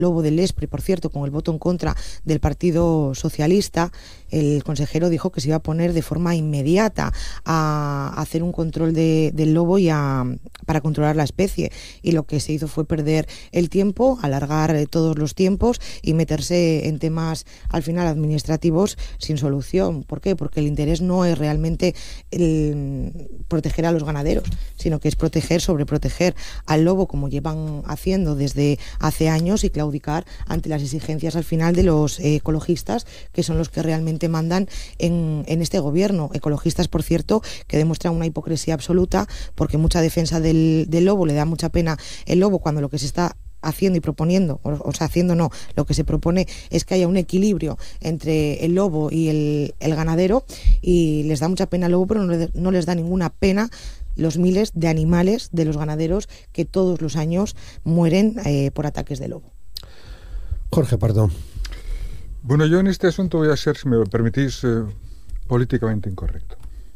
lobo del Espre, por cierto, con el voto en contra del Partido Socialista, el consejero dijo que se iba a poner de forma inmediata a hacer un control del lobo para controlar la especie, y lo que se hizo fue perder el tiempo, alargar todos los tiempos y meterse en temas al final administrativos sin solución. ¿Por qué? Porque el interés no es realmente proteger a los ganaderos, sino que es sobreproteger al lobo, como llevan haciendo desde hace años, y claudicar ante las exigencias al final de los ecologistas, que son los que realmente mandan en este gobierno. Ecologistas, por cierto, que demuestran una hipocresía absoluta, porque mucha defensa del lobo, le da mucha pena el lobo, cuando lo que se está haciendo y proponiendo, lo que se propone es que haya un equilibrio entre el lobo y el ganadero, y les da mucha pena el lobo, pero no les da ninguna pena los miles de animales de los ganaderos que todos los años mueren por ataques de lobo. Jorge Pardo. Bueno, yo en este asunto voy a ser, si me lo permitís, políticamente incorrecto.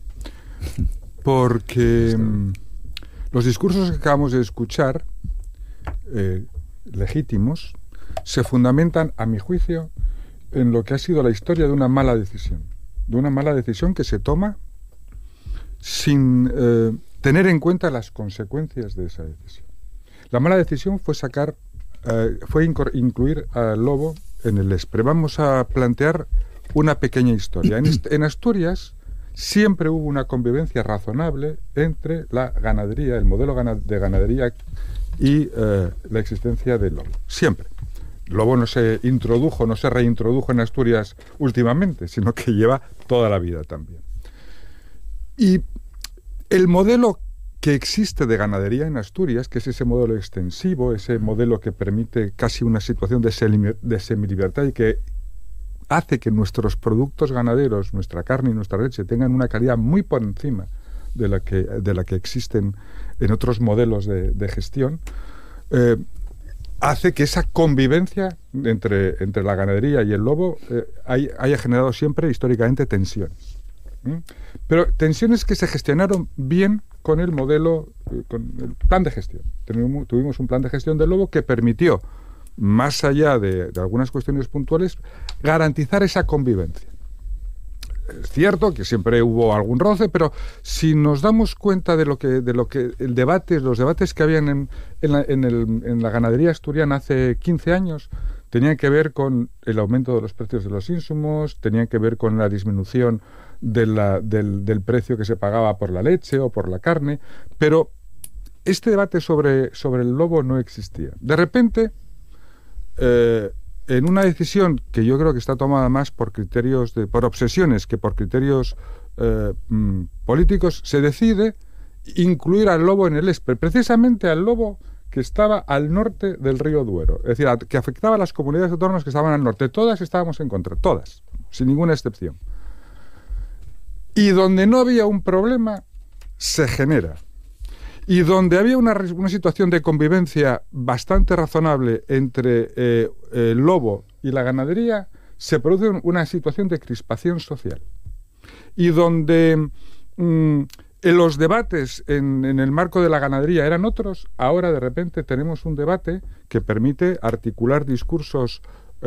Porque los discursos que acabamos de escuchar, legítimos, se fundamentan, a mi juicio, en lo que ha sido la historia de una mala decisión. De una mala decisión que se toma sin tener en cuenta las consecuencias de esa decisión. La mala decisión fue incluir al lobo en el Espre. Vamos a plantear una pequeña historia. En Asturias siempre hubo una convivencia razonable entre la ganadería, el modelo de ganadería y la existencia del lobo. Siempre. El lobo no se reintrodujo en Asturias últimamente, sino que lleva toda la vida también. Y el modelo que existe de ganadería en Asturias, que es ese modelo extensivo, ese modelo que permite casi una situación de semilibertad y que hace que nuestros productos ganaderos, nuestra carne y nuestra leche, tengan una calidad muy por encima de la que existen en otros modelos de gestión, hace que esa convivencia entre la ganadería y el lobo haya generado siempre históricamente tensiones. Pero tensiones que se gestionaron bien con el modelo, con el plan de gestión. Tuvimos un plan de gestión del lobo que permitió, más allá de algunas cuestiones puntuales, garantizar esa convivencia. Es cierto que siempre hubo algún roce, pero si nos damos cuenta de lo que los debates que habían en la ganadería asturiana hace 15 años, tenían que ver con el aumento de los precios de los insumos, tenían que ver con la disminución del precio que se pagaba por la leche o por la carne, pero este debate sobre el lobo no existía. De repente, en una decisión que yo creo que está tomada más por obsesiones que por criterios políticos, se decide incluir al lobo en el Espre, precisamente al lobo que estaba al norte del río Duero, es decir, que afectaba a las comunidades autónomas que estaban al norte. Todas estábamos en contra, todas, sin ninguna excepción. Y donde no había un problema, se genera. Y donde había una situación de convivencia bastante razonable entre el lobo y la ganadería, se produce una situación de crispación social. Y donde los debates en el marco de la ganadería eran otros, ahora de repente tenemos un debate que permite articular discursos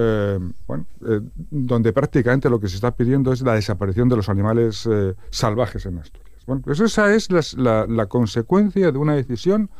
donde prácticamente lo que se está pidiendo es la desaparición de los animales salvajes en Asturias. Bueno, pues esa es la consecuencia de una decisión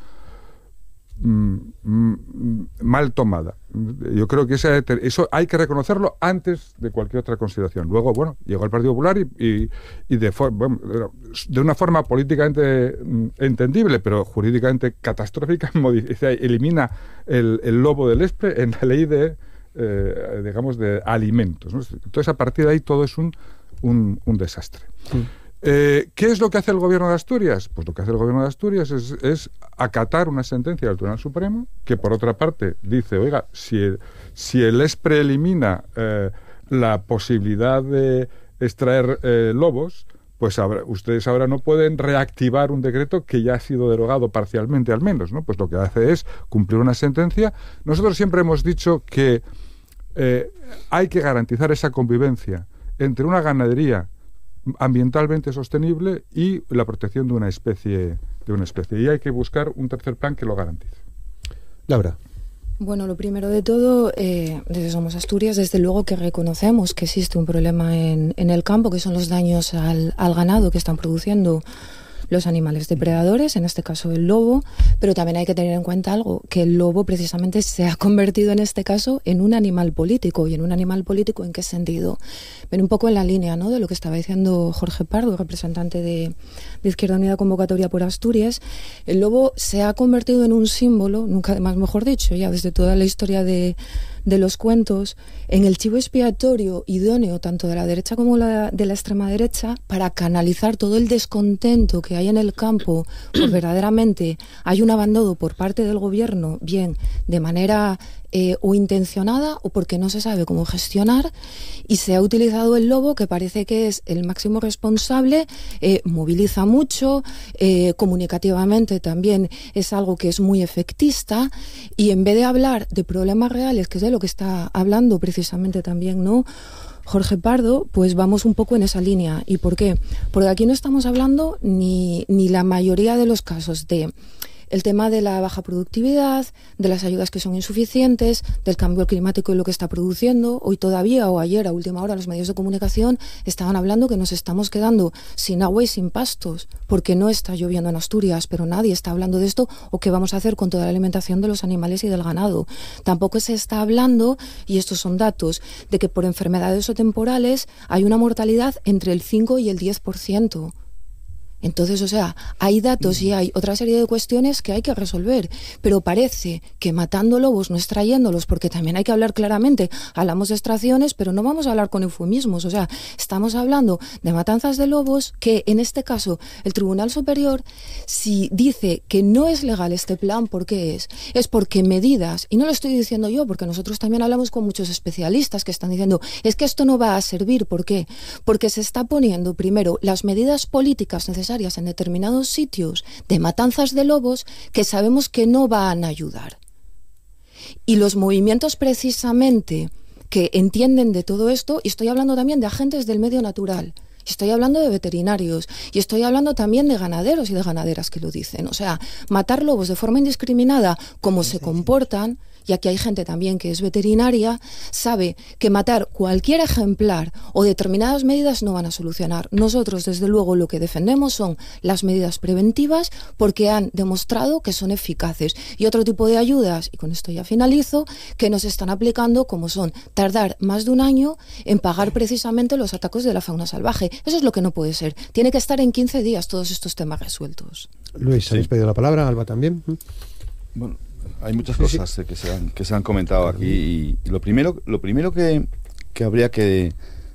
mal tomada. Yo creo que eso hay que reconocerlo antes de cualquier otra consideración. Luego, bueno, llegó el Partido Popular y de una forma políticamente entendible, pero jurídicamente catastrófica, elimina el lobo del Espre en la ley de alimentos, ¿no? Entonces, a partir de ahí todo es un desastre. Sí. ¿Qué es lo que hace el Gobierno de Asturias? Pues lo que hace el Gobierno de Asturias es acatar una sentencia del Tribunal Supremo que, por otra parte, dice, oiga, si el Espre elimina la posibilidad de extraer lobos, pues ustedes ahora no pueden reactivar un decreto que ya ha sido derogado parcialmente, al menos, ¿no? Pues lo que hace es cumplir una sentencia. Nosotros siempre hemos dicho que hay que garantizar esa convivencia entre una ganadería ambientalmente sostenible y la protección de una especie. Y hay que buscar un tercer plan que lo garantice. Laura. Bueno, lo primero de todo, desde Somos Asturias, desde luego que reconocemos que existe un problema en el campo, que son los daños al ganado que están produciendo los animales depredadores, en este caso el lobo, pero también hay que tener en cuenta algo, que el lobo precisamente se ha convertido en este caso en un animal político. ¿Y en un animal político en qué sentido? Ven un poco en la línea, ¿no?, de lo que estaba diciendo Jorge Pardo, representante de Izquierda Unida Convocatoria por Asturias. El lobo se ha convertido en un símbolo, nunca más mejor dicho, ya desde toda la historia de los cuentos, en el chivo expiatorio idóneo tanto de la derecha como de la extrema derecha para canalizar todo el descontento que hay en el campo, pues verdaderamente hay un abandono por parte del gobierno, bien de manera o intencionada o porque no se sabe cómo gestionar, y se ha utilizado el lobo, que parece que es el máximo responsable, moviliza mucho, comunicativamente también es algo que es muy efectista, y en vez de hablar de problemas reales, que es de lo que está hablando precisamente también, ¿no?, Jorge Pardo, pues vamos un poco en esa línea. ¿Y por qué? Porque aquí no estamos hablando ni la mayoría de los casos de el tema de la baja productividad, de las ayudas que son insuficientes, del cambio climático y lo que está produciendo. Hoy todavía, o ayer a última hora, los medios de comunicación estaban hablando que nos estamos quedando sin agua y sin pastos, porque no está lloviendo en Asturias, pero nadie está hablando de esto, o qué vamos a hacer con toda la alimentación de los animales y del ganado. Tampoco se está hablando, y estos son datos, de que por enfermedades o temporales hay una mortalidad entre el 5 y el 10%. Entonces, o sea, hay datos y hay otra serie de cuestiones que hay que resolver, pero parece que matando lobos no extrayéndolos, porque también hay que hablar claramente, hablamos de extracciones, pero no vamos a hablar con eufemismos, o sea, estamos hablando de matanzas de lobos, que en este caso el Tribunal Superior, si dice que no es legal este plan, ¿por qué es? Es porque medidas, y no lo estoy diciendo yo, porque nosotros también hablamos con muchos especialistas que están diciendo, es que esto no va a servir, ¿por qué? Porque se está poniendo primero las medidas políticas necesarias en determinados sitios de matanzas de lobos que sabemos que no van a ayudar. Y los movimientos precisamente que entienden de todo esto, y estoy hablando también de agentes del medio natural, estoy hablando de veterinarios, y estoy hablando también de ganaderos y de ganaderas que lo dicen. O sea, matar lobos de forma indiscriminada, como se comportan, y aquí hay gente también que es veterinaria, sabe que matar cualquier ejemplar o determinadas medidas no van a solucionar. Nosotros, desde luego, lo que defendemos son las medidas preventivas, porque han demostrado que son eficaces. Y otro tipo de ayudas, y con esto ya finalizo, que nos están aplicando, como son tardar más de un año en pagar precisamente los ataques de la fauna salvaje. Eso es lo que no puede ser. Tiene que estar en 15 días todos estos temas resueltos. Luis, ¿habéis pedido la palabra? Alba también. Bueno, hay muchas cosas que se han comentado aquí, y lo primero que habría que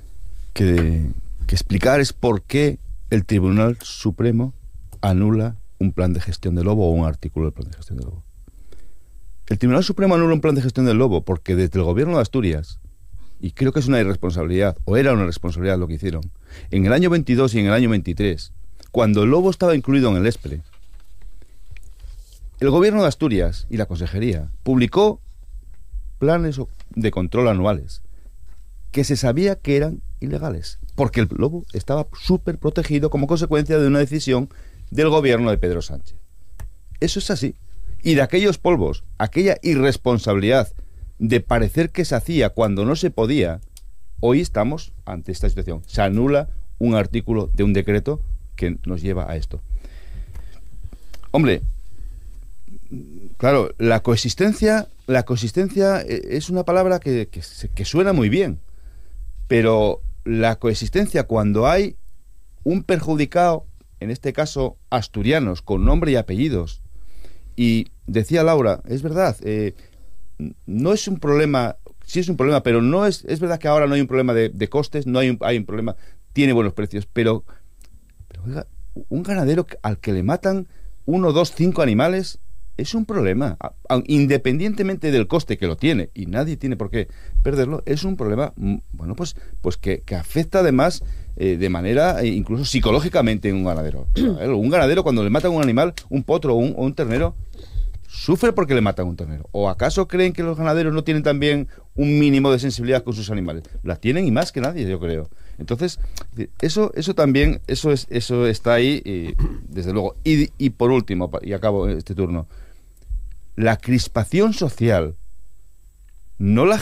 explicar es por qué el Tribunal Supremo anula un plan de gestión del lobo o un artículo del plan de gestión del lobo. El Tribunal Supremo anula un plan de gestión del lobo porque desde el gobierno de Asturias, y creo que es una irresponsabilidad, o era una responsabilidad lo que hicieron, en el año 22 y en el año 23, cuando el lobo estaba incluido en el ESPRE, el gobierno de Asturias y la consejería publicó planes de control anuales que se sabía que eran ilegales, porque el lobo estaba súper protegido como consecuencia de una decisión del gobierno de Pedro Sánchez. Eso es así. Y de aquellos polvos, aquella irresponsabilidad de parecer que se hacía cuando no se podía, hoy estamos ante esta situación. Se anula un artículo de un decreto que nos lleva a esto. Hombre, claro, la coexistencia es una palabra que suena muy bien, pero la coexistencia, cuando hay un perjudicado, en este caso asturianos, con nombre y apellidos, y decía Laura, es verdad, no es un problema, sí es un problema, pero no es verdad que ahora no hay un problema de costes, no hay un problema, tiene buenos precios, pero oiga, un ganadero al que le matan 1, 2, 5 animales es un problema, independientemente del coste que lo tiene, y nadie tiene por qué perderlo, es un problema, bueno, pues que afecta además de manera incluso psicológicamente en un ganadero. Un ganadero, cuando le matan un animal, un potro o un ternero, sufre porque le matan un ternero. ¿O acaso creen que los ganaderos no tienen también un mínimo de sensibilidad con sus animales? La tienen, y más que nadie, yo creo. Entonces, eso también, eso está ahí, desde luego. Y por último, y acabo este turno, la crispación social no la